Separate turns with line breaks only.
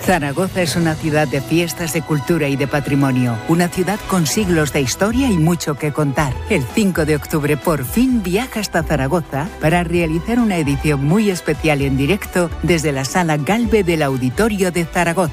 Zaragoza es una ciudad de fiestas, de cultura y de patrimonio. Una ciudad con siglos de historia y mucho que contar. El 5 de octubre por fin viaja hasta Zaragoza para realizar una edición muy especial en directo desde la Sala Galve del Auditorio de Zaragoza.